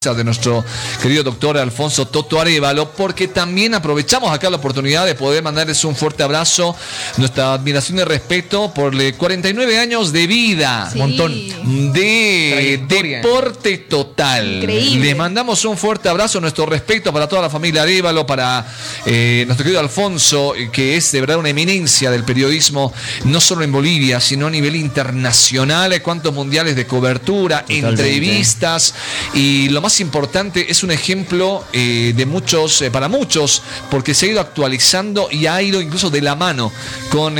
de nuestro querido doctor Alfonso Toto Arévalo, porque también aprovechamos acá la oportunidad de poder mandarles un fuerte abrazo, nuestra admiración y respeto por 49 años de vida, sí. Montón de deporte total. Increíble. Les mandamos un fuerte abrazo, nuestro respeto para toda la familia Arévalo, para nuestro querido Alfonso, que es de verdad una eminencia del periodismo, no solo en Bolivia, sino a nivel internacional. Cuántos mundiales de cobertura, totalmente. Entrevistas, y lo más importante, es un ejemplo de muchos, para muchos, porque se ha ido actualizando y ha ido incluso de la mano con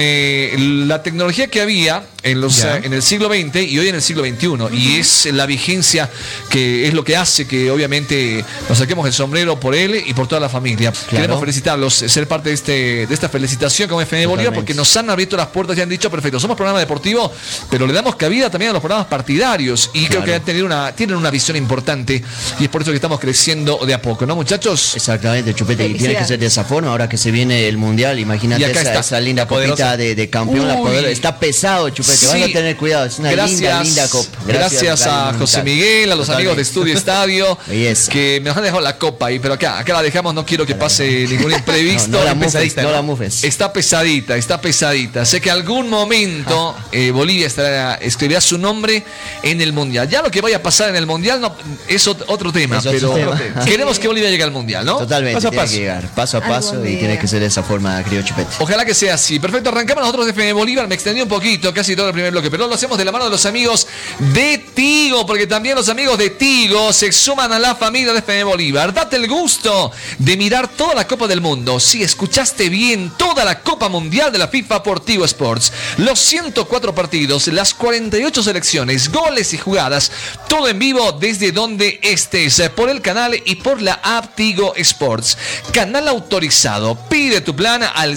la tecnología que había en el siglo XX y hoy en el siglo XXI. Uh-huh. Y es la vigencia que es lo que hace que obviamente nos saquemos el sombrero por él y por toda la familia. Claro. Queremos felicitarlos, ser parte de esta felicitación como FM Bolívar, porque nos han abierto las puertas y han dicho, perfecto, somos programa deportivo, pero le damos cabida también a los programas partidarios, y creo que tienen una visión importante, y es por eso que estamos creciendo de a poco, ¿no, muchachos? Exactamente, Chupete, y tiene que ser de esa forma. Ahora que se viene el Mundial, imagínate esa linda copita de campeón. Está pesado, Chupete, sí. Vas a tener cuidado, es una linda copa. Gracias a José Miguel, a los amigos de Estudio Estadio, que nos han dejado la copa ahí, pero acá la dejamos, no quiero que pase ningún imprevisto. No la mufes. Está pesadita. Sé que algún momento Bolivia escribirá su nombre en el Mundial. Ya lo que vaya a pasar en el Mundial es otro tema, pero queremos que Bolivia llegue al Mundial, ¿no? Totalmente, tiene que llegar paso a paso, y tiene que ser de esa forma, querido Chupete. Ojalá que sea así. Perfecto, arrancamos nosotros de FM Bolívar. Me extendí un poquito, casi todo el primer bloque, pero lo hacemos de la mano de los amigos de Tigo, porque también los amigos de Tigo se suman a la familia de FM Bolívar. Date el gusto de mirar toda la Copa del Mundo. Sí, escuchaste bien, toda la Copa Mundial de la FIFA por Tigo Sports. Los 104 partidos, las 48 selecciones, goles y jugadas, todo en vivo desde donde estés, por el canal y por la app Tigo Sports. Canal autorizado. Pide tu plan al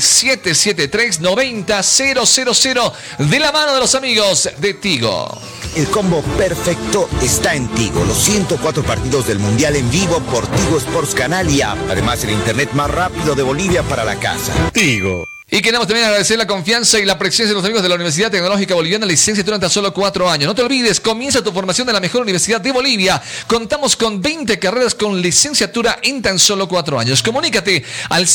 773-90-000 de la mano de los amigos de Tigo. El combo perfecto está en Tigo. Los 104 partidos del Mundial en vivo por Tigo Sports Canal y app. Además, el internet más rápido de Bolivia para la casa. Tigo. Y queremos también agradecer la confianza y la presencia de los amigos de la Universidad Tecnológica Boliviana, licenciatura en tan solo 4 años. No te olvides, comienza tu formación en la mejor universidad de Bolivia. Contamos con 20 carreras con licenciatura en tan solo 4 años. Comunícate al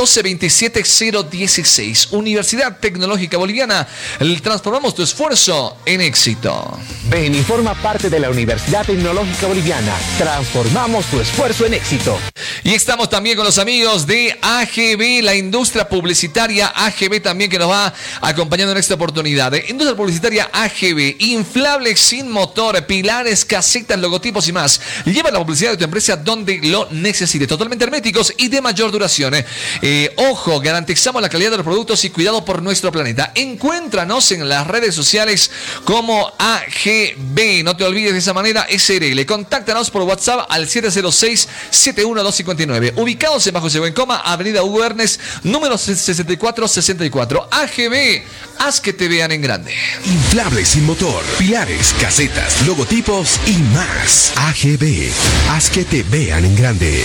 712-27016. Universidad Tecnológica Boliviana. Transformamos tu esfuerzo en éxito. Ven y forma parte de la Universidad Tecnológica Boliviana. Transformamos tu esfuerzo en éxito. Y estamos también con los amigos de AGB, la industria publicitaria AGB, también, que nos va acompañando en esta oportunidad. Industria publicitaria AGB, inflables sin motor, pilares, casetas, logotipos y más. Lleva la publicidad de tu empresa donde lo necesites, totalmente herméticos y de mayor duración. Ojo, garantizamos la calidad de los productos y cuidado por nuestro planeta. Encuéntranos en las redes sociales como AGB. No te olvides, de esa manera, SRL. Contáctanos por WhatsApp al 706-71259. Ubicados en Bajo Seguencoma, Avenida Hugo Ernest, número 6464. AGB, haz que te vean en grande. Inflables sin motor, pilares, casetas, logotipos y más. AGB, haz que te vean en grande.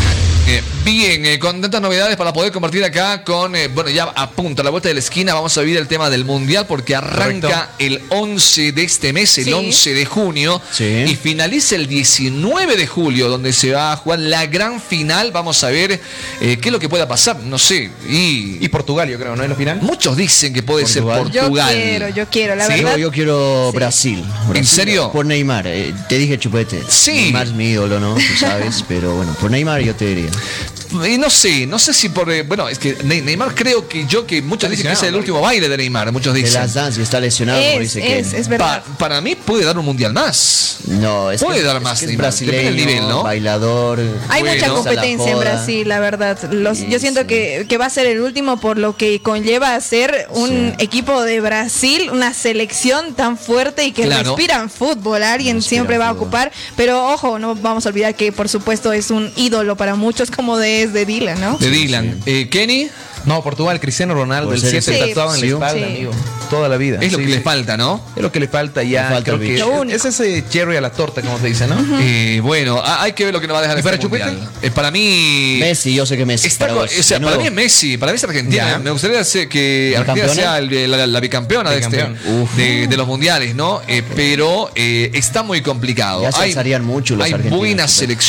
Bien, con tantas novedades para poder compartir acá con, ya a punto, a la vuelta de la esquina vamos a vivir el tema del Mundial, porque arranca el 11 de este mes, el 11 de junio, y finaliza el 19 de julio, donde se va a jugar la gran final. Vamos a ver qué es lo que pueda pasar, no sé. Y Portugal, yo creo, ¿no es la final? Muchos dicen que puede ser Portugal. Yo quiero, la verdad. Yo quiero Brasil. ¿En serio? Por Neymar, te dije, Chupete. Sí. Neymar es mi ídolo, ¿no? Tú sabes, pero bueno, por Neymar yo te diría. Y no sé si por... es que Neymar, creo que muchos dicen que es el último baile de Neymar, muchos dicen. De las danzas, está lesionado, como dice que... Es verdad. Para mí puede dar un mundial más. No, puede dar más. Es brasileño, el nivel, ¿no? Bailador. Hay mucha competencia en Brasil, la verdad. Yo siento que va a ser el último, por lo que conlleva ser un equipo de Brasil, una selección tan fuerte y que respiran fútbol. Alguien siempre va a ocupar. Pero ojo, no vamos a olvidar que por supuesto es un ídolo para muchos, como de es de Dylan, ¿no? De Dylan. Kenny. No, Portugal, Cristiano Ronaldo, el 7 tatuado en la espalda, amigo. Toda la vida. Es lo que le falta, ¿no? Es lo que le falta ya. Falta creo que es ese cherry a la torta, como se dice, ¿no? Bueno, hay que ver lo que nos va a dejar este mundial. Para mí... Messi, yo sé que Messi. Para mí es Messi, para mí es Argentina. Me gustaría que Argentina sea la bicampeona de los mundiales, ¿no? Pero está muy complicado. Ya se alzarían mucho los argentinos. Hay buenas selecciones.